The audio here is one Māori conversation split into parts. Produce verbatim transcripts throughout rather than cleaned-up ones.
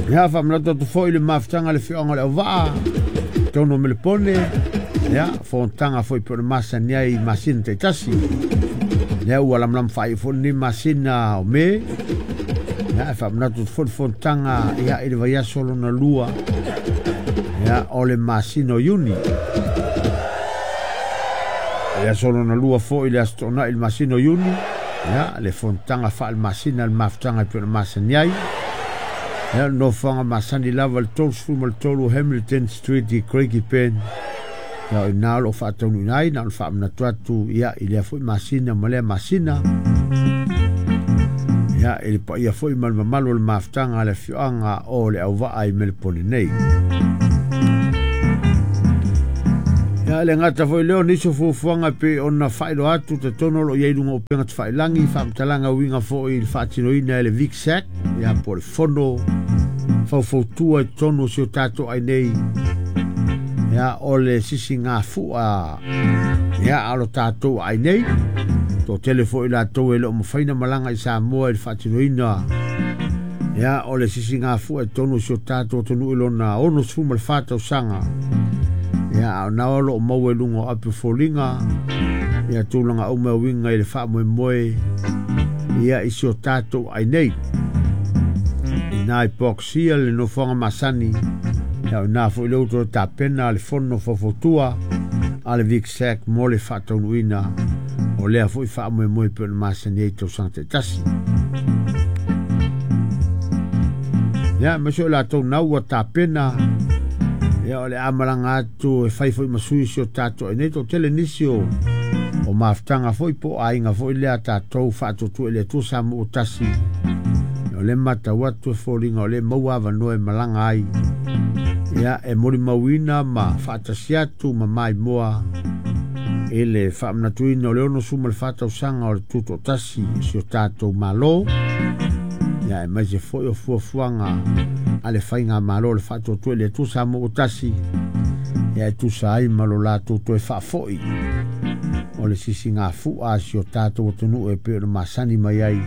Ya fa mna to fo ile maftanga le fionga le va. Tono me le pone. Ya fontanga foi per massa ni ai masin te tasi. Ya wala mlam fai fo ni masina o me. Ya fa mna to fo fontanga ya ile va ya solo na lua. Ya ole masino uni. Ya solo na lua fo ile astona il masino uni. Ya le fontanga fa il masina il maftanga per massa ni ai. Ya no fanga masani lava le tolu fumo le tolu Hamilton Street i Craigie Pen. Ya ina lo fa tonu nai na lo fa mna tuatu ya ile foi masina mole masina. Ya ile pa ya foi mal malo le maftanga le fianga o le au va ai mel polinei. Ya le ngata foi leo niso fu fuanga pe ona failo atu te tono lo ye lungo penga te failangi fa mtalanga winga foi il fatino ina le Vic Sack ya por fondo fa fotua tono si tato ai nei ya ole sisi nga fu a ya alo tato ai nei to telefo ila to ele mo faina malanga isa mo il fatino ina ya ole sisi nga fu e tono si tato tonu ilo na ono su mal fato sanga ya na olo mo welungo apu folinga ya tulanga o me winga ile fa mo moe ya iso tato ai nei na epoxia le no fonga masani ya na fo le outro tapena le fono fo fotua ale Vic Sack mole fato nuina o le fo fa mo mo per masani to sante tasi ya me so la to na wa tapena ya ole amalanga tu e fai fo masui so tato e neto telenisio o maftanga foi po ainga foi le ata to fato tu le tu sa mo tasi o le mata watu e fōringa o le maua wano e malanga ai ia e mori mawina ma whaatasiatu ma mai moa e le whaamnatuina o le ono suma le whaatausanga o le tuto tasi si o tātou malo ia e mai se fōi o fuafuanga a le whainga malo le whaatotu e le tusa mo o tasi ia e tusa ai malo la tuto e whaafoi o le sisi ngā fua si o tātou o tunu e pe o le masani mai ai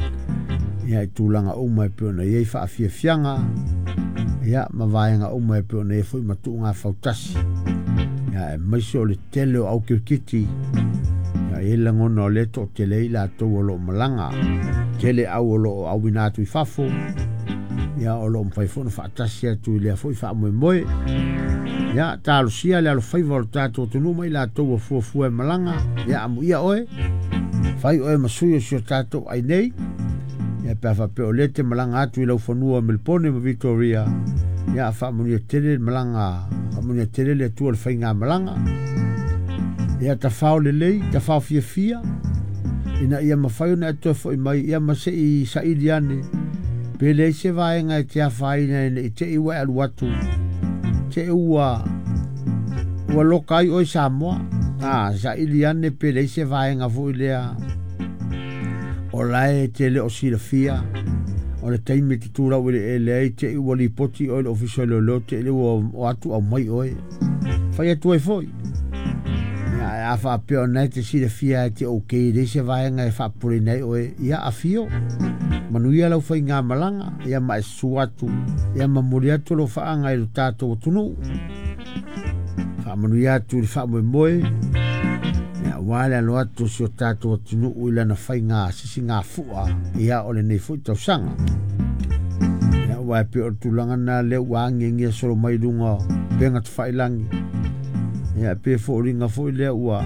ya tulanga o mai pe na ye fa fia fianga ya ma vainga o mai pe na foi matunga fautasi ya mai so le tele au kiti ya ela ngono le to tele la to lo malanga tele au lo au bina tu fafo ya o lo mfai fo fa tasi tu le foi fa mo mo ya ta lo sia le lo fai volta to tu mai la to fo fo malanga ya amu ia oe fai oe masuyo so tato ai nei ya pa fa pe olete malanga atu ila ufonua melpone ma Victoria ya fa mo tele malanga mo tele le tu al fainga malanga ya ta fa le lei ta fa fia fia ina ia ma fa na to fo mai ia ma se i sa iliane pe le se vai nga te fa ina i te i wa al watu te ua wa lokai o Samoa ah sa iliane pe le se vai nga fu ilea o lae te le o silafia o le taimi te tura o le ele te i wali poti o le official o lo te le o atu au mai oe fai atu e foi ia a fa peo nei te silafia te o kei le se vaenga e fa puri nei oe ia a fio manu ia lau fai ngā malanga ia ma e suatu ia ma muri atu lo faanga i lo tātou o tunu fa manu ia atu le fa moe moe wale alo atu si o tātou atunu uila na whai ngā sisi ngā fua ia ole nei fui tau sanga ia wae pe o tulanga na leo wangi ngia solo mai lunga penga tu whai langi ia pe fo ringa fui leo ua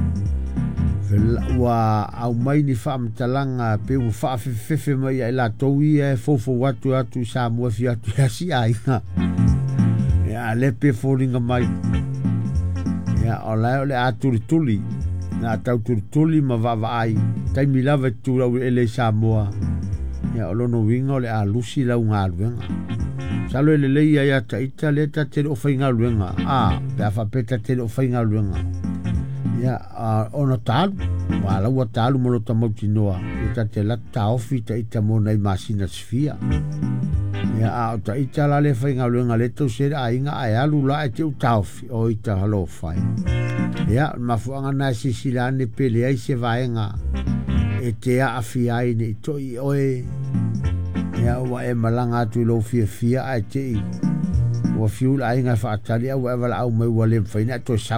wa au mai ni wha mtalanga pe u wha fefe mai ai la tau ia e fofo watu atu sa mua fi atu ia si ai ia le pe fo ringa mai ia o lai ole aturi tuli na tau tuli ma vava ai tai mi lava tu la ele Samoa ya olono winga le a lusi la unga luenga salo le le ia ya ta ita le ta te o fainga luenga a pa fa peta te o fainga luenga ya ono tal wala wa tal mo lo tamo tinoa ita te la ta ofi ta ita mo nei masina sfia ya a ta ita la le fainga luenga le to se a inga ai alu la te o taufi o ita halo fai ya mafuanga na sisilane pele ai se vaenga e te a afia ai ni to i oe ia ua e malanga atu i lo fia fia ai te i ua fiula ai ngai whaatali au e wala au mai ua le mwhaina to sau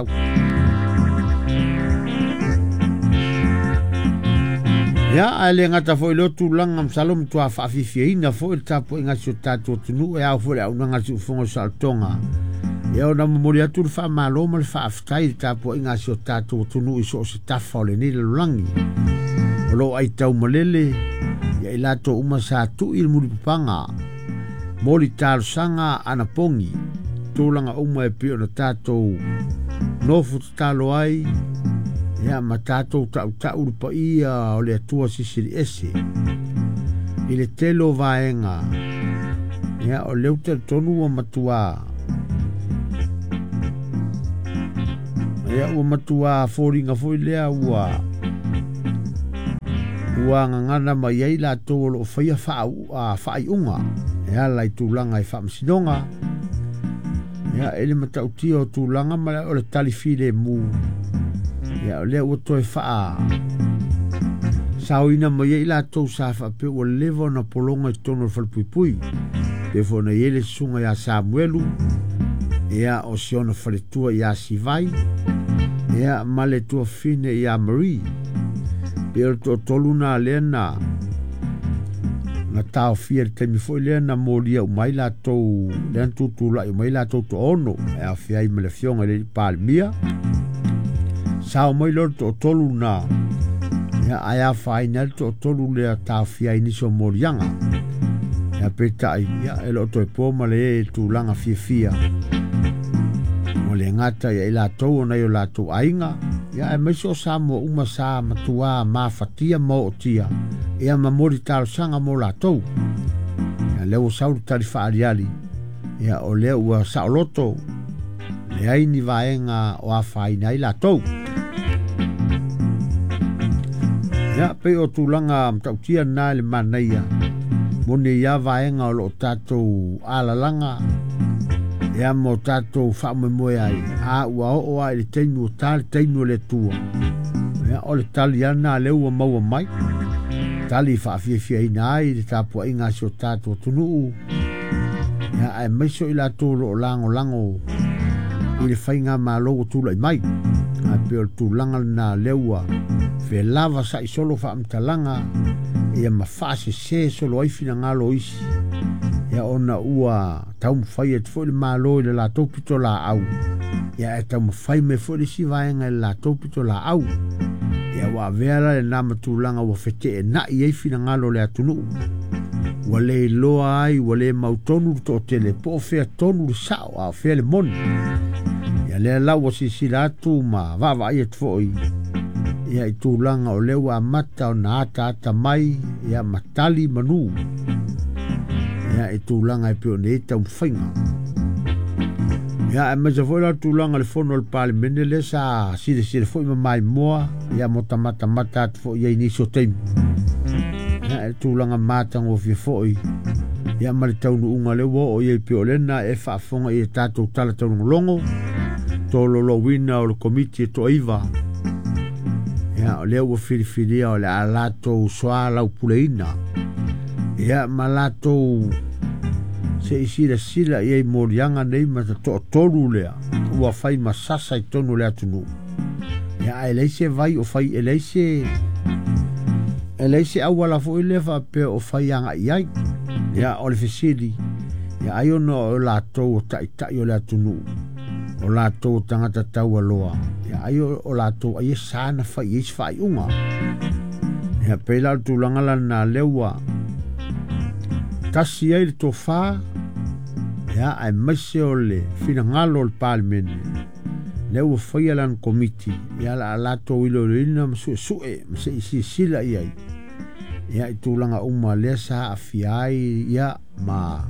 ia ai le ngata fo i lo tūlanga msalom tua whaafifia ina fo i tapo inga si o tātua tunu e au fo le au nanga si ufongo saltonga ia o na mamori atu le wha malo ma le whaaftai tapo inga si o tātua tunu i so o se tafa o le nile lulangi o lo ai tau malele ia i lato uma sa tu i le muri pupanga moli tālo sanga ana pongi tūlanga uma e pio na tātou nofu tālo ai ia ma tātou tau tau lupa ia o le atua sisiri ese i le telo vaenga ia o leu te tonu o matua ia ua matua fōringa fōi lea ua ua ngangana mai ai la tō lo whaia whaai unga ia lai tūlanga i whaamsinonga ia ele matautia o tūlanga ma o le talifile mu ia o lea ua toe whaa sauina mai ai la tō sa whape ua lewa na polonga i tono whalpuipui te fona iele sunga ia Samuelu ia o siona whaletua ia Sivai ia male tua fine ia Marie Pero to tolu na lena na tau fia te mi foi lena molia o mai la tou len tu tu la o mai la tou to ono e a fia i mele fionga le palmia sa o mai lo to tolu na ya aya final to tolu le tau fia i niso molianga ya peta ya elo to po male tu langa fia fia o le ngata ya ila tou na yo la tou ainga ya e meso samo uma sa matua ma fatia mo tia e ma mori tal sanga mo la tou ya le o sau tali fa aliali ya o le o sa loto le ai ni vaenga o a faina ila tou ya pe o tulanga mtautia na le manaia moni ya vaenga o lo tatou ala langa ia mo tatou whaamamoi ai a ua o ai le teimi o tali teimi o le tua ia o le tali ana leu a maua mai tali whaafia ina ai le tapua inga si o tatou tunuu ia ai maiso i la tolo o lango lango i le whainga malo o tula i mai a pe o tulanga na leua fe lava sa i solo whaamtalanga ia ma whaase se solo ai fina ngalo isi ia ona ua tau mwhai e tfo le malo i le la topito la au ia e tau mwhai me fo le si vaenga i la topito la au ia wa vera le nama tūlanga wa fete e na i eifina ngalo le atunu wa le loa ai wa le mautonu to tele po fea tonu le sao a fea le moni ia le lau wa sisi la atu ma vava i e tfo i ia i tūlanga o lewa mata o na ata ata mai ia matali manu ia e tūlanga e pio ne e tau whainga. Ia e maisa foi la tūlanga le fono le pale mene le sa sire sire foi ma mai moa ia mota mata mata atu foi ia iniso teimu. Ia e tūlanga mātang o fia foi ia mare taunu unga le wo o ia i pio lena e whaafonga i e tātou tala taunu longo tō lolo wina o le komiti e to iwa. Ia o lea ua whiriwhiria o le alato soa lau puleina. Ia ma latou se isira sila ia i morianga nei ma ta to tolu lea ua fai masasa i tonu lea tunu ia a eleise vai o fai eleise eleise awala fo i lefa pe o fai anga iai ia o le fesili ia ai ono o latou o tai tai o lea tunu o latou tangata tau aloa ia ai o latou ai sana fai is fai unga ia pe la tulanga lana leua kasi ai le tofa ya ai maise o le fina ngalo le palmene le ua whaia lan komiti ya la alato ilo le ina masue sue mase isi sila iai ya i tūlanga uma lea sa afiai ya ma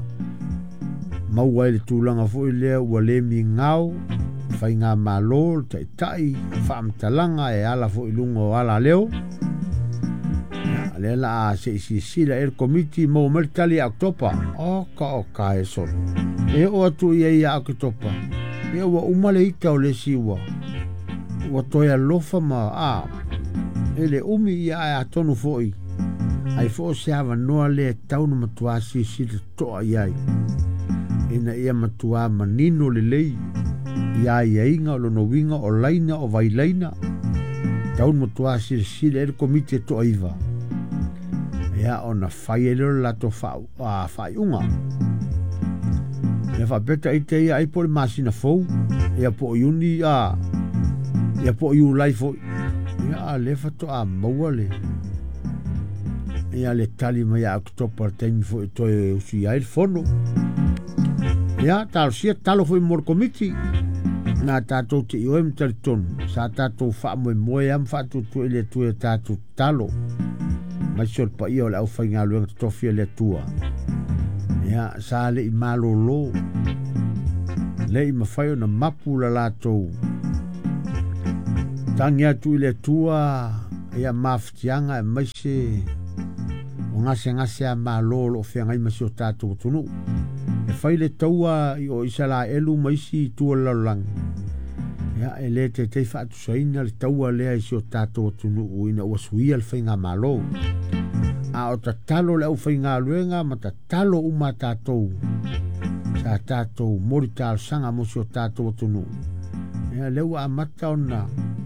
maua i le tūlanga fo i lea ua le mi ngau whai ngā malo tai tai whaamtalanga e ala fo i lunga o ala leo le la se si si la el committee mo mertali octopa o ka o ka e so e o tu ia ia octopa e o umale ita o le siwa o to ia lofa ma a ele umi ia a tonu foi ai fo se ava noa le tau na matua si si te toa iai ina ia matua manino le lei ia ia inga o lono winga o laina o vai laina tau na matua si si le komite toa iwa ia o na fai e leo lato fai unga ia fa beta ite ia ai po le masina fou ia po iuni ia ia po iu lai fo ia le fa to a maua le ia le tali mai a oktober temi fo to e usi ai fono ia tal sia talo foi mor komiti na tato te io em telton sa tato fa mo mo am fa tu tu le tu e tato talo ma sol pa io la fa nga lu to fie le tua ia sa le malo lo le ma fa na mapu la lato tangia tu le tua ia maftianga e maise o ngase ngase a malo lo fe ngai ma so tato tunu e fai le taua i o isala elu maisi tu la lang ya ele te te fa tu saina le taua le ai so tato tunu ina o suia le fainga malo a o tatalo le o fainga luenga ma tatalo u matato sa tato morital sanga mo so tato tunu ya le wa mata ona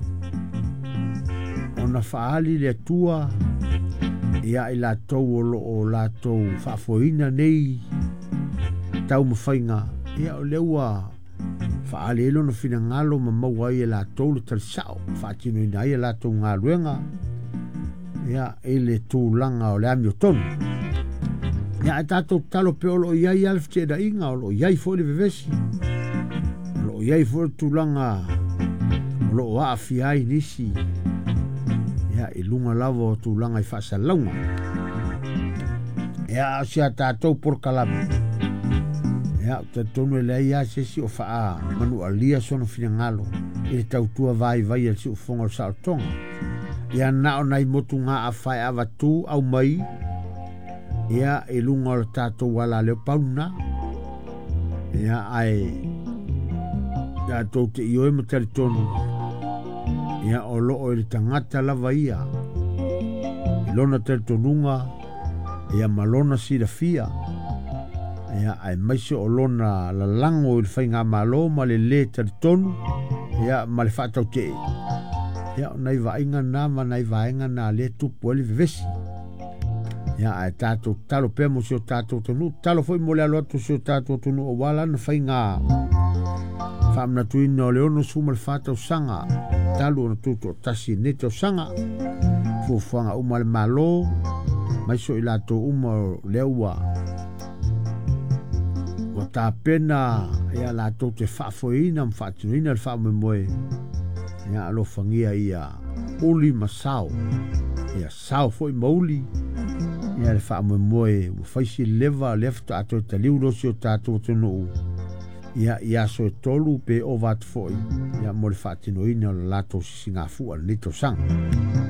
ona faali le tua ia i la tau o lo o la tau whaafoina nei tau mawhainga ia o leua whaale elo na whina ngalo ma maua i la tau le tarisao whaatino ina i la tau ngā luenga ia e le tūlanga o le ami o tonu ia e tātou talo pe o lo iai alf te da inga o lo iai fo le vevesi o lo iai fo le tūlanga o lo o aafi ai nisi ia i lunga lava o tūlanga i whaasa launga ia sia tātou por kalami ia te tonu e lei a sesi o whaa manu alia sono fina ngalo i le tautua vai vai al si o fonga o saotonga ia nao nai motu ngā a whai awa tū au mai ia i lunga o tātou wala leo pauna ia ai tātou te ioe mo tari tonu ia o loo i tangata lava ia i lona tari tonunga ia malona sira fia ia ai maise o lona la lango i whainga malo ma le le tari tonu ia ma le whaatau te ia o nai vainga nā ma nai vainga nā le tupu ali vivesi ia ai tātou talo pēr mo si o tātou tonu talo foi mo le alo atu si o tātou tonu o wala na whainga whaamna tuina o leono suma le whaatau sanga talo na tuto tasi nete o sanga fufuanga uma le malo mai so i lato uma leua o tā pena ia lato te whaafoina ma whaatinoina le whaamoemoe ia alo fangia ia uli masao ia sao foi mauli ia le whaamoemoe o whaisi leva lefta ato i taliu rosi o tātou tonu ia ia so tolu pe o vat foi ia mo le whaatinoina o lato singa fua le nito sang